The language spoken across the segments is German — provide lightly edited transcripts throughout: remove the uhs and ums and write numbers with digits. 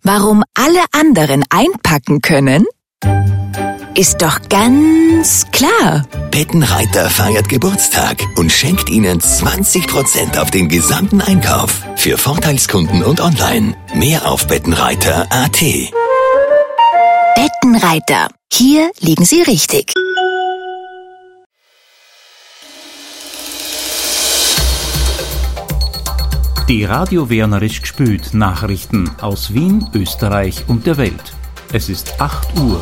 Warum alle anderen einpacken können? Ist doch ganz klar. Bettenreiter feiert Geburtstag und schenkt Ihnen 20% auf den gesamten Einkauf. Für Vorteilskunden und online. Mehr auf bettenreiter.at. Bettenreiter. Hier liegen Sie richtig. Die Radio Wernerisch gespült Nachrichten aus Wien, Österreich und der Welt. Es ist 8 Uhr.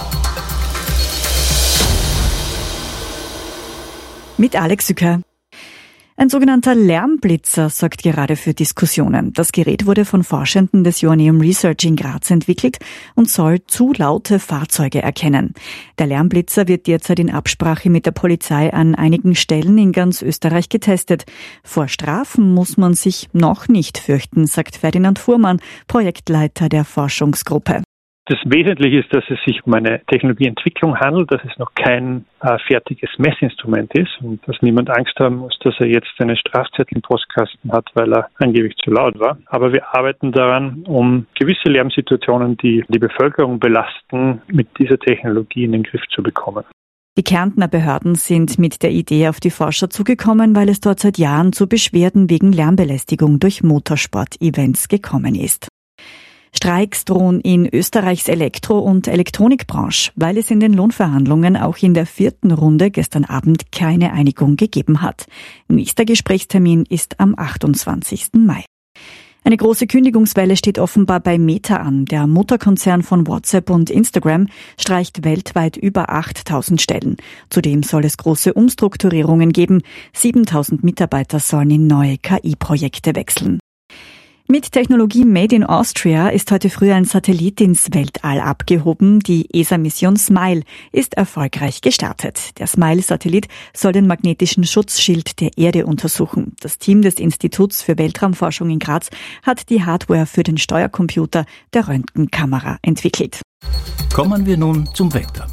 Mit Alex Sücker. Ein sogenannter Lärmblitzer sorgt gerade für Diskussionen. Das Gerät wurde von Forschenden des Joanneum Research in Graz entwickelt und soll zu laute Fahrzeuge erkennen. Der Lärmblitzer wird derzeit in Absprache mit der Polizei an einigen Stellen in ganz Österreich getestet. Vor Strafen muss man sich noch nicht fürchten, sagt Ferdinand Fuhrmann, Projektleiter der Forschungsgruppe. Das Wesentliche ist, dass es sich um eine Technologieentwicklung handelt, dass es noch kein fertiges Messinstrument ist und dass niemand Angst haben muss, dass er jetzt einen Strafzettel im Postkasten hat, weil er angeblich zu laut war. Aber wir arbeiten daran, um gewisse Lärmsituationen, die die Bevölkerung belasten, mit dieser Technologie in den Griff zu bekommen. Die Kärntner Behörden sind mit der Idee auf die Forscher zugekommen, weil es dort seit Jahren zu Beschwerden wegen Lärmbelästigung durch Motorsport-Events gekommen ist. Streiks drohen in Österreichs Elektro- und Elektronikbranche, weil es in den Lohnverhandlungen auch in der 4. Runde gestern Abend keine Einigung gegeben hat. Nächster Gesprächstermin ist am 28. Mai. Eine große Kündigungswelle steht offenbar bei Meta an. Der Mutterkonzern von WhatsApp und Instagram streicht weltweit über 8.000 Stellen. Zudem soll es große Umstrukturierungen geben. 7.000 Mitarbeiter sollen in neue KI-Projekte wechseln. Mit Technologie Made in Austria ist heute früh ein Satellit ins Weltall abgehoben. Die ESA-Mission SMILE ist erfolgreich gestartet. Der SMILE-Satellit soll den magnetischen Schutzschild der Erde untersuchen. Das Team des Instituts für Weltraumforschung in Graz hat die Hardware für den Steuercomputer der Röntgenkamera entwickelt. Kommen wir nun zum Wetter.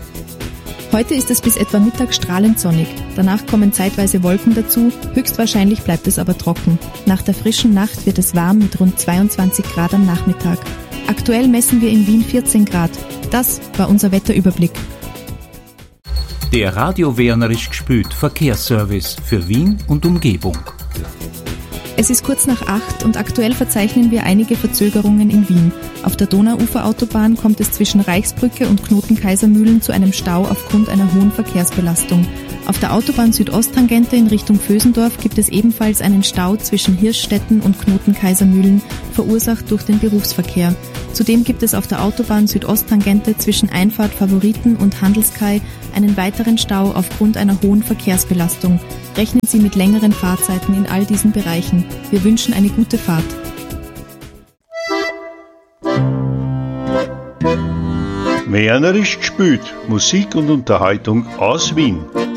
Heute ist es bis etwa Mittag strahlend sonnig. Danach kommen zeitweise Wolken dazu, höchstwahrscheinlich bleibt es aber trocken. Nach der frischen Nacht wird es warm mit rund 22 Grad am Nachmittag. Aktuell messen wir in Wien 14 Grad. Das war unser Wetterüberblick. Der Radio Wernerisch gespült Verkehrsservice für Wien und Umgebung. Es ist kurz nach 8 und aktuell verzeichnen wir einige Verzögerungen in Wien. Auf der Donauuferautobahn kommt es zwischen Reichsbrücke und Knoten-Kaisermühlen zu einem Stau aufgrund einer hohen Verkehrsbelastung. Auf der Autobahn Südosttangente in Richtung Vösendorf gibt es ebenfalls einen Stau zwischen Hirschstetten und Knoten-Kaisermühlen, verursacht durch den Berufsverkehr. Zudem gibt es auf der Autobahn Südosttangente zwischen Einfahrt Favoriten und Handelskai einen weiteren Stau aufgrund einer hohen Verkehrsbelastung. Rechnen Sie mit längeren Fahrzeiten in all diesen Bereichen. Wir wünschen eine gute Fahrt. Wernerisch gespült. Musik und Unterhaltung aus Wien.